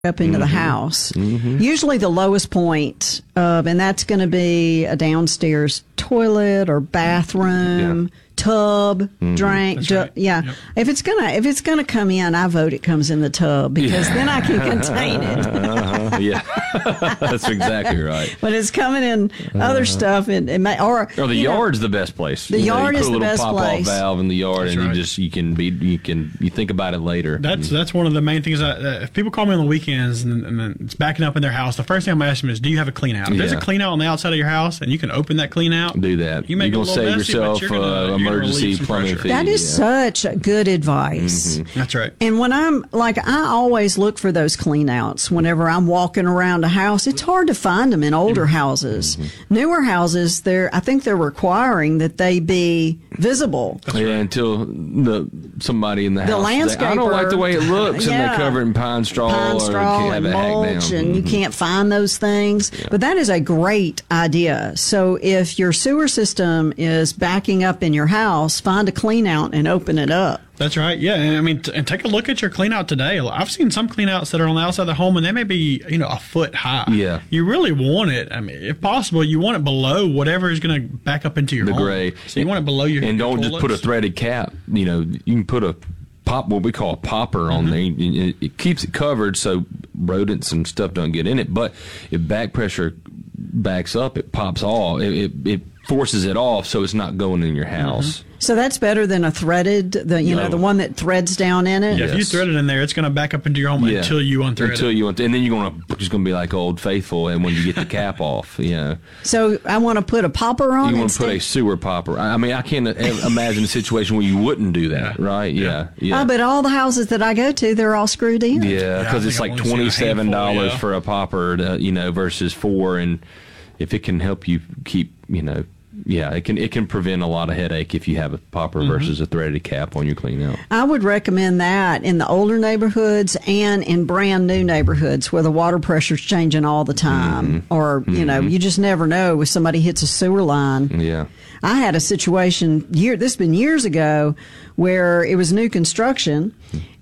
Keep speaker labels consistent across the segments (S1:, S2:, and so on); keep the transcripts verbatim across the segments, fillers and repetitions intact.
S1: up into
S2: Mm-hmm.
S1: the house.
S2: Mm-hmm.
S1: Usually the lowest point of, and that's going to be a downstairs toilet or bathroom,
S2: Yeah.
S1: tub, drain.
S3: That's
S1: ju-
S3: right.
S1: Yeah.
S3: Yep.
S1: If it's gonna, if it's gonna come in, I vote it comes in the tub because then I can contain it.
S2: Uh-huh. Yeah, that's exactly right.
S1: But it's coming in other stuff, and it may, or
S2: Or the
S1: you know,
S2: yard's the best place.
S1: The
S2: You know,
S1: yard
S2: you
S1: is
S2: put
S1: the
S2: a little
S1: best
S2: pop-off
S1: place.
S2: valve in the yard,
S3: That's
S2: and
S3: right.
S2: you just you can be you can you think about it later.
S3: That's that's one of the main things. That, that if people call me on the weekends and, and then it's backing up in their house, the first thing I'm asking them is, "Do you have a clean out?" If there's a
S2: Yeah.
S3: clean out on the outside of your house, and you can open that clean out,
S2: Do that.
S3: You make
S2: You're
S3: it a
S2: gonna
S3: little
S2: save
S3: messy, but
S2: yourself
S3: you're gonna-
S2: uh,
S3: you're gonna
S2: emergency
S3: relieve some
S2: plumbing
S3: pressure.
S2: fee.
S1: that is
S2: yeah.
S1: such good advice.
S3: That's right.
S1: And when I'm like, I always look for those clean outs whenever I'm walking around a house. It's hard to find them in older houses. Newer houses, they're, I think they're requiring that they be visible.
S2: Yeah, until the somebody in the,
S1: The
S2: house says, I don't like the way it looks, and
S1: Yeah.
S2: they cover it in pine straw,
S1: Pine
S2: or
S1: straw
S2: have
S1: and
S2: it hacked
S1: mulch,
S2: down.
S1: and you
S2: Mhm.
S1: can't find those things. But that is a great idea. So if your sewer system is backing up in your house, find a clean out and open it up.
S3: That's right. Yeah, and I mean, t- and take a look at your clean out today. I've seen some clean outs that are on the outside of the home, and they may be, you know, a foot high.
S2: Yeah.
S3: You really want it. I mean, if possible, you want it below whatever is going to back up into your
S2: The
S3: home.
S2: gray.
S3: So you want it below your
S2: And
S3: your
S2: don't just put a
S3: toilets.
S2: threaded cap. You know, you can put a pop, what we call a popper, on there. It, it keeps it covered so rodents and stuff don't get in it. But if back pressure backs up, it pops off. It, it, it forces it off, so it's not going in your house.
S1: So that's better than a threaded, the you know,
S2: No.
S1: the one that threads down in it.
S3: Yeah, if you
S2: Yes.
S3: thread it in there, it's going to back up into your home
S2: Yeah.
S3: until you unthread
S2: Until
S3: it.
S2: you want, and then you're gonna just gonna be like Old Faithful, and when you get the cap off, you know,
S1: So I want to put a popper on
S2: you
S1: it.
S2: want to put a
S1: instead?
S2: sewer popper. I I mean, I can't uh, imagine a situation where you wouldn't do that,
S3: Yeah.
S2: right? Yeah, yeah.
S1: Oh, but all the houses that I go to, they're all screwed in.
S2: Yeah,
S3: I
S2: because
S3: think
S2: it's
S3: I've
S2: like
S3: only seen a
S2: twenty-seven dollars
S3: handful, yeah.
S2: for a popper, to, you know, versus four, and if it can help you keep, you know, yeah, it can it can prevent a lot of headache if you have a popper
S3: Mm-hmm.
S2: versus a threaded cap on your clean out.
S1: I would recommend that in the older neighborhoods and in brand new neighborhoods where the water pressure's changing all the time, or you know, you just never know if somebody hits a sewer line.
S2: Yeah,
S1: I had a situation year this has been years ago where it was new construction,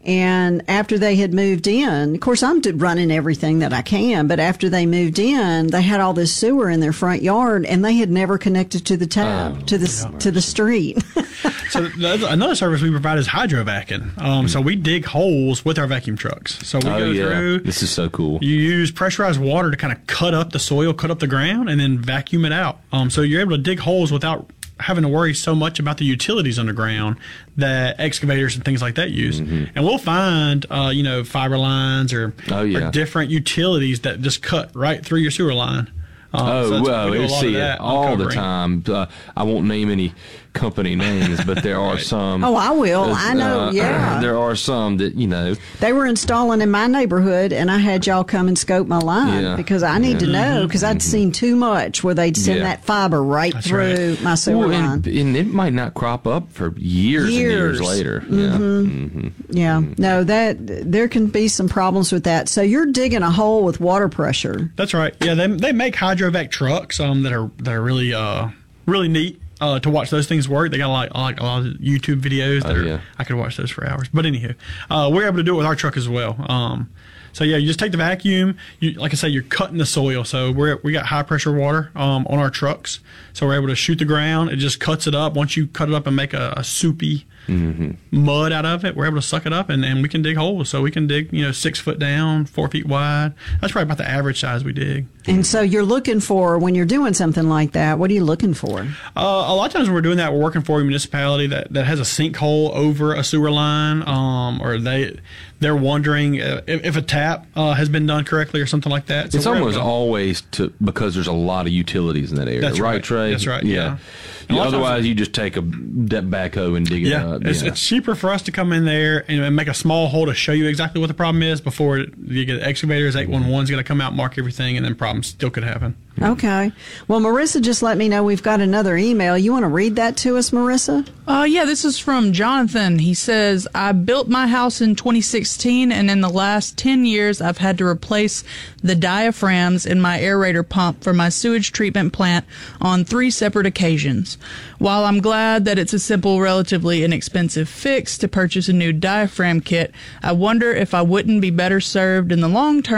S1: and after they had moved in, of course I'm d- running everything that I can, but after they moved in, they had all this sewer in their front yard and they had never connected to the tap
S2: Oh,
S1: to the s to the street.
S3: So the, another service we provide is hydrovacing. Um, So we dig holes with our vacuum trucks. So we
S2: oh
S3: go
S2: yeah,
S3: through.
S2: this is so cool.
S3: You use pressurized water to kind of cut up the soil, cut up the ground, and then vacuum it out. Um, so you're able to dig holes without having to worry so much about the utilities underground that excavators and things like that use.
S2: Mm-hmm.
S3: And we'll find, uh, you know, fiber lines or,
S2: Oh, yeah.
S3: or different utilities that just cut right through your sewer line. Um, so
S2: Oh
S3: that's-
S2: well,
S3: we do a
S2: we
S3: lot
S2: see
S3: of
S2: it
S3: that
S2: all the
S3: uncovering.
S2: time. Uh, I won't name any company names, but there are some.
S1: Oh, I will. I know,
S2: uh,
S1: yeah.
S2: There are some that you know.
S1: They were installing in my neighborhood, and I had y'all come and scope my line
S2: Yeah.
S1: because I need to know because I'd seen too much where they'd send
S2: Yeah.
S1: that fiber right
S3: That's
S1: through my sewer
S2: Well,
S1: line.
S2: and, and it might not crop up for years,
S1: Years.
S2: and years later. Yeah. Mm-hmm.
S1: Yeah, no, that there can be some problems with that. So you're digging a hole with water pressure.
S3: That's right. Yeah, they they make hydrovac trucks um that are that are really uh really neat uh to watch those things work. They got like like a lot of YouTube videos that
S2: Oh,
S3: are,
S2: yeah.
S3: I could watch those for hours. But anywho, uh we're able to do it with our truck as well. Um so yeah, you just take the vacuum, you like I say, you're cutting the soil. So we're we got high pressure water um on our trucks. So we're able to shoot the ground. It just cuts it up. Once you cut it up and make a, a soupy mud out of it, we're able to suck it up and, and we can dig holes. So we can dig, you know, six foot down, four feet wide. That's probably about the average size we dig.
S1: And so you're looking for, when you're doing something like that, what are you looking for?
S3: Uh, a lot of times when we're doing that, we're working for a municipality that, that has a sinkhole over a sewer line, um, or they they're wondering uh, if, if a tap uh, has been done correctly or something like that. So
S2: It's
S3: we're able
S2: almost
S3: to-
S2: always to because there's a lot of utilities in that area,
S3: That's
S2: right,
S3: right.
S2: Trey?
S3: That's right, yeah. And a lot of
S2: Otherwise,
S3: times-
S2: you just take a de- backhoe and dig it
S3: Yeah,
S2: up.
S3: it's, it's cheaper for us to come in there and, and make a small hole to show you exactly what the problem is before you get the excavators. eight one one's going to come out, mark everything, and then problems still could happen.
S1: Okay. Well, Marissa just let me know we've got another email. You want to read that to us, Marissa?
S4: Uh, yeah, this is from Jonathan. He says, I built my house in twenty sixteen, and in the last ten years, I've had to replace the diaphragms in my aerator pump for my sewage treatment plant on three separate occasions. While I'm glad that it's a simple, relatively inexpensive fix to purchase a new diaphragm kit, I wonder if I wouldn't be better served in the long term